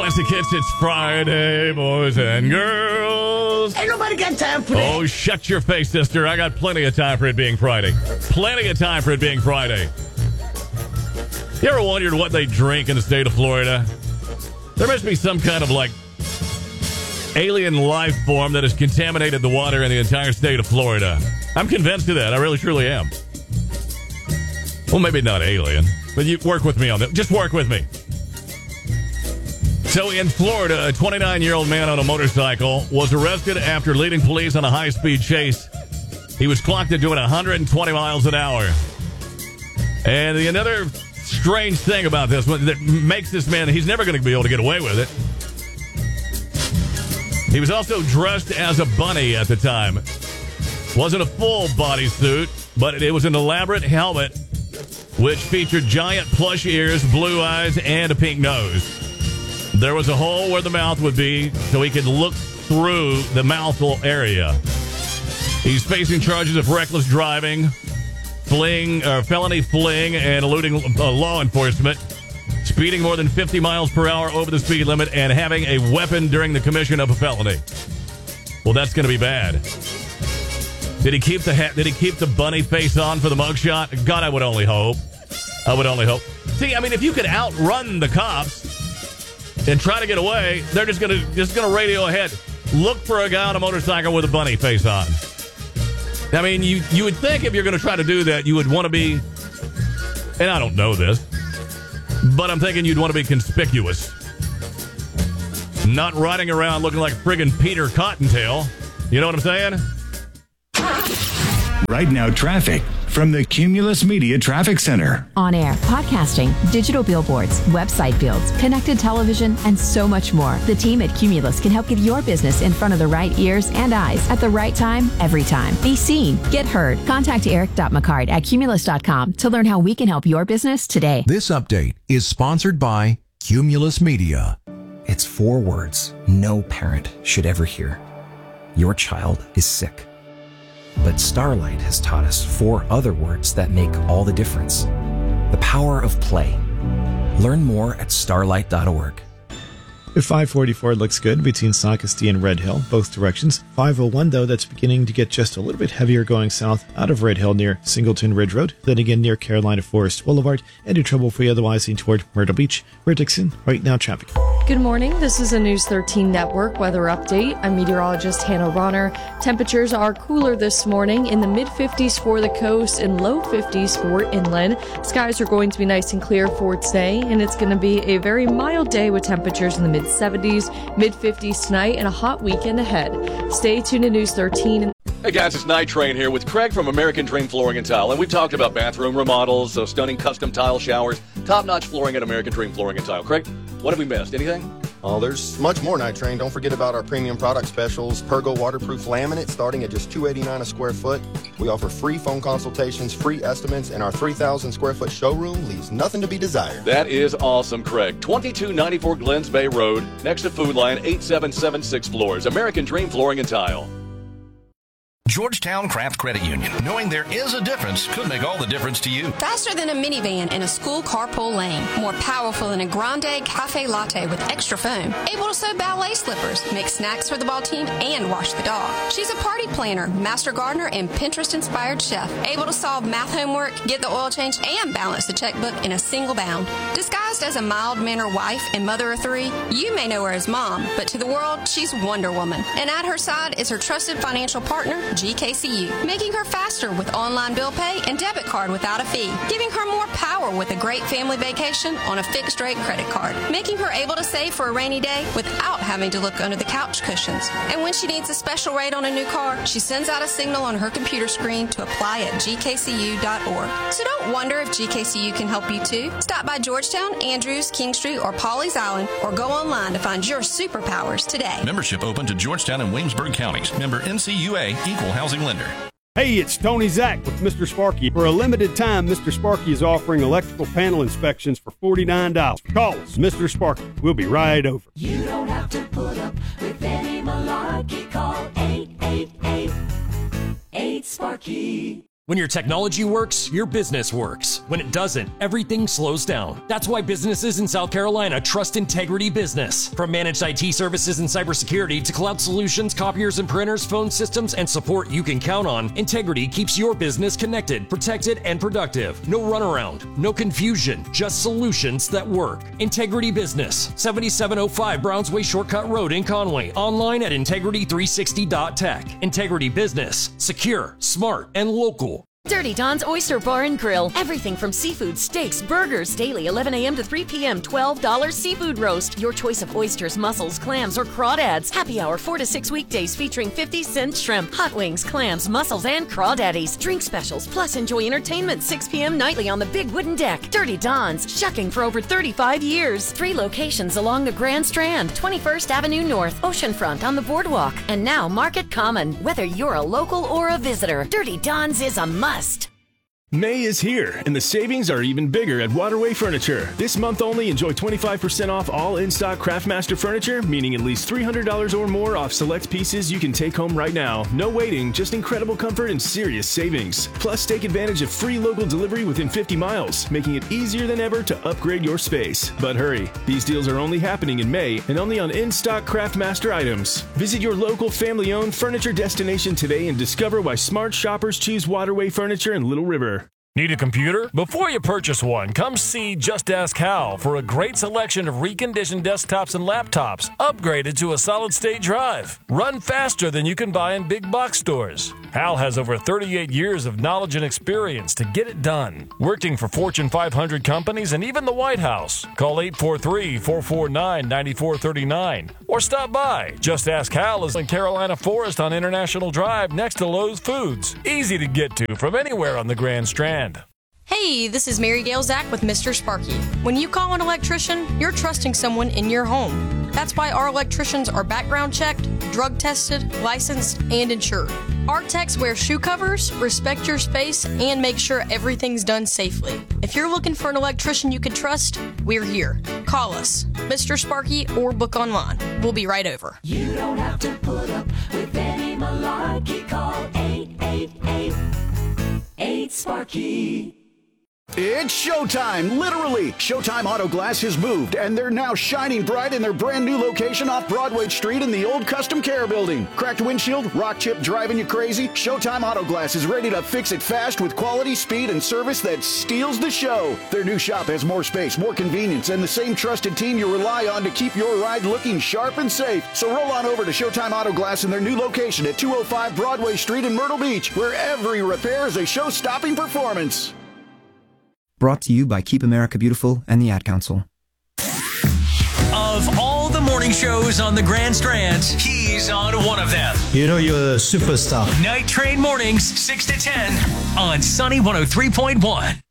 Classic hits. It's Friday, boys and girls. Ain't nobody got time for that. Oh, shut your face, sister. I got plenty of time for it being Friday. Plenty of time for it being Friday. You ever wondered what they drink in the state of Florida? There must be some kind of, alien life form that has contaminated the water in the entire state of Florida. I'm convinced of that. I really, truly am. Well, maybe not alien, but you work with me on that. Just work with me. So in Florida, a 29-year-old man on a motorcycle was arrested after leading police on a high-speed chase. He was clocked at doing 120 miles an hour. And another strange thing about this one that makes this man, he's never going to be able to get away with it. He was also dressed as a bunny at the time. Wasn't a full bodysuit, but it was an elaborate helmet which featured giant plush ears, blue eyes, and a pink nose. There was a hole where the mouth would be so he could look through the mouthful area. He's facing charges of reckless driving, felony fleeing, and eluding law enforcement, speeding more than 50 miles per hour over the speed limit, and having a weapon during the commission of a felony. Well, that's going to be bad. Did he keep the bunny face on for the mugshot? God, I would only hope. See, I mean, if you could outrun the cops and try to get away, they're just gonna radio ahead. Look for a guy on a motorcycle with a bunny face on. I mean, you would think if you're going to try to do that, you would want to be, and I don't know this, but I'm thinking you'd want to be conspicuous. Not riding around looking like friggin' Peter Cottontail. You know what I'm saying? Right now, traffic from the Cumulus Media Traffic Center. On air, podcasting, digital billboards, website builds, connected television, and so much more. The team at Cumulus can help get your business in front of the right ears and eyes at the right time, every time. Be seen, get heard. Contact eric.mccart@cumulus.com to learn how we can help your business today. This update is sponsored by Cumulus Media. It's 4 words no parent should ever hear. Your child is sick. But Starlight has taught us 4 other words that make all the difference. The power of play. Learn more at starlight.org. If 544 looks good between Socastee and Red Hill, both directions. 501, though, that's beginning to get just a little bit heavier going south out of Red Hill near Singleton Ridge Road, then again near Carolina Forest Boulevard, and in trouble for you otherwise toward Myrtle Beach. We're Dixon, right now traffic. Good morning. This is a News 13 Network weather update. I'm meteorologist Hannah Ronner. Temperatures are cooler this morning in the mid-50s for the coast and low 50s for inland. Skies are going to be nice and clear for today, and it's going to be a very mild day with temperatures in the mid-70s, mid-50s tonight, and a hot weekend ahead. Stay tuned to News 13. Hey guys, it's Night Train here with Craig from American Dream Flooring and Tile, and we've talked about bathroom remodels, so stunning custom tile showers, top-notch flooring at American Dream Flooring and Tile. Craig, what have we missed? Anything? Oh, there's much more, Night Train. Don't forget about our premium product specials. Pergo waterproof laminate starting at just $289 a square foot. We offer free phone consultations, free estimates, and our 3,000 square foot showroom leaves nothing to be desired. That is awesome, Craig. 2294 Glens Bay Road, next to Food Line, 8776 Floors. American Dream Flooring and Tile. Georgetown Craft Credit Union. Knowing there is a difference could make all the difference to you. Faster than a minivan in a school carpool lane. More powerful than a grande cafe latte with extra foam. Able to sew ballet slippers, make snacks for the ball team, and wash the dog. She's a party planner, master gardener, and Pinterest-inspired chef. Able to solve math homework, get the oil change, and balance the checkbook in a single bound. Disguised as a mild-mannered wife and mother of 3, you may know her as Mom, but to the world, she's Wonder Woman. And at her side is her trusted financial partner, GKCU, making her faster with online bill pay and debit card without a fee, giving her more power with a great family vacation on a fixed rate credit card, making her able to save for a rainy day without having to look under the couch cushions. And when she needs a special rate on a new car, she sends out a signal on her computer screen to apply at gkcu.org. So don't wonder if GKCU can help you too. Stop by Georgetown, Andrews, King Street, or Pawleys Island, or go online to find your superpowers today. Membership open to Georgetown and Williamsburg counties. Member NCUA, Equal Housing Lender. Hey, it's Tony Zach with Mr. Sparky. For a limited time, Mr. Sparky is offering electrical panel inspections for $49. Call us, Mr. Sparky. We'll be right over. You don't have to put up with any malarkey. Call 888-8-SPARKY. When your technology works, your business works. When it doesn't, everything slows down. That's why businesses in South Carolina trust Integrity Business. From managed IT services and cybersecurity to cloud solutions, copiers and printers, phone systems, and support you can count on, Integrity keeps your business connected, protected, and productive. No runaround, no confusion, just solutions that work. Integrity Business, 7705 Browns Way Shortcut Road in Conway. Online at integrity360.tech. Integrity Business, secure, smart, and local. Dirty Don's Oyster Bar and Grill. Everything from seafood, steaks, burgers, daily 11 a.m. to 3 p.m. $12 seafood roast. Your choice of oysters, mussels, clams, or crawdads. Happy hour 4 to 6 weekdays featuring 50-cent shrimp, hot wings, clams, mussels, and crawdaddies. Drink specials, plus enjoy entertainment 6 p.m. nightly on the big wooden deck. Dirty Don's, shucking for over 35 years. 3 locations along the Grand Strand, 21st Avenue North, Oceanfront on the boardwalk, and now Market Common. Whether you're a local or a visitor, Dirty Don's is a must. May is here, and the savings are even bigger at Waterway Furniture. This month only, enjoy 25% off all in-stock Craftmaster furniture, meaning at least $300 or more off select pieces you can take home right now. No waiting, just incredible comfort and serious savings. Plus, take advantage of free local delivery within 50 miles, making it easier than ever to upgrade your space. But hurry, these deals are only happening in May and only on in-stock Craftmaster items. Visit your local family-owned furniture destination today and discover why smart shoppers choose Waterway Furniture in Little River. Need a computer? Before you purchase one, come see Just Ask Hal for a great selection of reconditioned desktops and laptops upgraded to a solid-state drive. Run faster than you can buy in big box stores. Hal has over 38 years of knowledge and experience to get it done, working for Fortune 500 companies and even the White House. Call 843-449-9439 or stop by. Just Ask Hal is in Carolina Forest on International Drive next to Lowe's Foods. Easy to get to from anywhere on the Grand Strand. Hey, this is Mary Gail Zach with Mr. Sparky. When you call an electrician, you're trusting someone in your home. That's why our electricians are background checked, drug tested, licensed, and insured. Our techs wear shoe covers, respect your space, and make sure everything's done safely. If you're looking for an electrician you can trust, we're here. Call us, Mr. Sparky, or book online. We'll be right over. You don't have to put up with any malarkey. Call 888-8-SPARKY. It's showtime, literally. Showtime Auto Glass has moved, and they're now shining bright in their brand new location off Broadway Street in the old Custom Care building. Cracked windshield, rock chip driving you crazy? Showtime Auto Glass is ready to fix it fast with quality, speed, and service that steals the show. Their new shop has more space, more convenience, and the same trusted team you rely on to keep your ride looking sharp and safe. So roll on over to Showtime Auto Glass in their new location at 205 Broadway Street in Myrtle Beach, where every repair is a show-stopping performance. Brought to you by Keep America Beautiful and the Ad Council. Of all the morning shows on the Grand Strand, he's on one of them. You know you're a superstar. Night Train Mornings, 6 to 10 on Sunny 103.1.